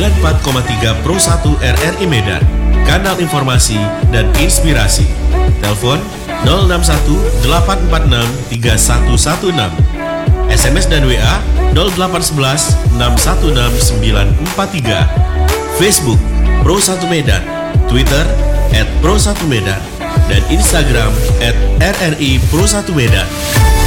94,3 Pro 1 RRI Medan, kanal informasi dan inspirasi. Telepon 061 846 3116. SMS dan WA 0811 616 943. Facebook Pro 1 Medan, Twitter @Pro1Medan, dan Instagram @RRI Pro 1 Medan.